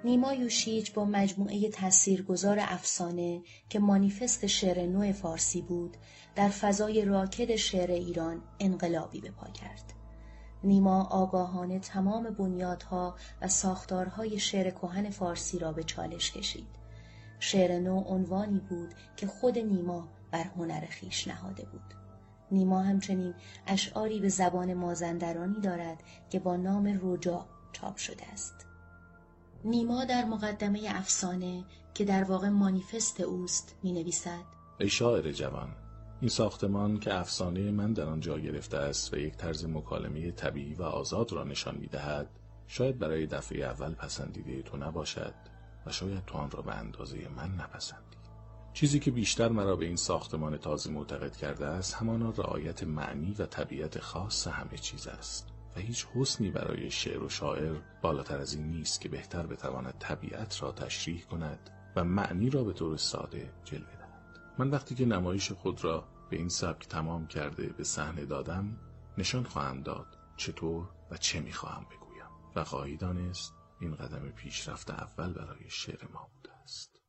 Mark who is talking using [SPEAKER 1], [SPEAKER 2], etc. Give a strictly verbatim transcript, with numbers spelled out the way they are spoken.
[SPEAKER 1] نیما یوشیج با مجموعه تاثیرگذار افسانه که مانیفست شعر نو فارسی بود، در فضای راکد شعر ایران انقلابی به پا کرد. نیما آگاهانه تمام بنیادها و ساختارهای شعر کهن فارسی را به چالش کشید. شعر نو عنوانی بود که خود نیما بر هنر خویش نهاده بود. نیما همچنین اشعاری به زبان مازندرانی دارد که با نام رجا چاپ شده است. نیما در مقدمه افسانه که در واقع مانیفست اوست می نویسد:
[SPEAKER 2] ای شاعر جوان، این ساختمان که افسانه من در آن جا گرفته است و یک طرز مکالمه طبیعی و آزاد را نشان می دهد، شاید برای دفعه اول پسندیده تو نباشد و شاید تو آن را به اندازه من نپسندی. چیزی که بیشتر مرا به این ساختمان تازه معتقد کرده است همان رعایت معنی و طبیعت خاص همه چیز است و هیچ حسنی برای شعر و شاعر بالاتر از این نیست که بهتر بتواند طبیعت را تشریح کند و معنی را به طور ساده جلوه دهد. من وقتی که نمایش خود را به این سبک تمام کرده به صحنه دادم، نشان خواهم داد چطور و چه میخواهم بگویم و خواهی دانست این قدم پیشرفت اول برای شعر ما بوده است.